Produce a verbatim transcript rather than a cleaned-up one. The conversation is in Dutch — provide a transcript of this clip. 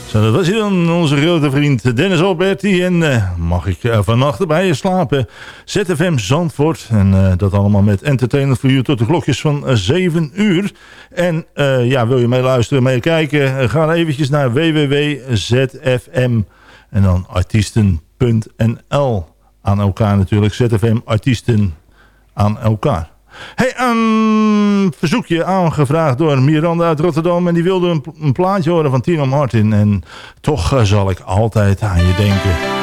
Zo, dat was hij dan, onze grote vriend Dennis Alberti. En uh, mag ik uh, vannacht bij je slapen? Z F M Zandvoort. En uh, dat allemaal met entertainment voor u tot de klokjes van uh, zeven uur. En uh, ja, wil je meeluisteren, meekijken? Uh, ga dan eventjes naar w w w punt z f m en dan artiesten punt n l. Aan elkaar natuurlijk. Z F M Artiesten aan elkaar. Hey, een verzoekje aangevraagd door Miranda uit Rotterdam. En die wilde een, een plaatje horen van Tino Martin. En toch uh, zal ik altijd aan je denken.